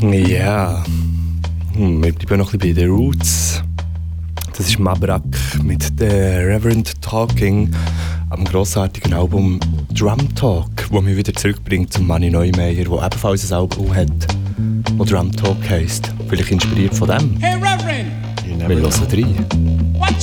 Ja, wir bleiben noch ein bisschen bei den Roots. Das ist Mabrak mit der Reverend Talking am grossartigen Album Drum Talk, das mich wieder zurückbringt zum Manni Neumeier, der ebenfalls ein Album hat, das Drum Talk heisst. Vielleicht inspiriert von dem. Hey Reverend! Wir hören rein.